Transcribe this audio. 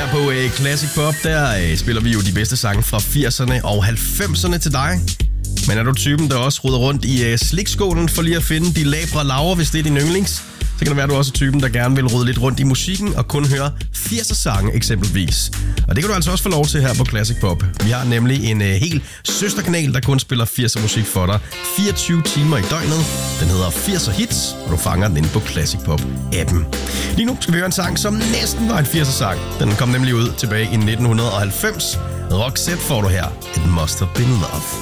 Her på Classic Pop, der spiller vi jo de bedste sange fra 80'erne og 90'erne til dig. Men er du typen, der også ruder rundt i slikskålen for lige at finde de labre laver, hvis det er din yndlings, så kan det være, at du også er typen, der gerne vil rode lidt rundt i musikken og kun høre 80'er sange eksempelvis. Og det kan du altså også få lov til her på Classic Pop. Vi har nemlig en hel søsterkanal, der kun spiller 80'er musik for dig 24 timer i døgnet. Den hedder 80'er Hits, og du fanger den inde på Classic Pop-appen. Lige nu skal vi høre en sang, som næsten var en 80'er sang. Den kom nemlig ud tilbage i 1990. Roxette får du her. It Must Have Been Love.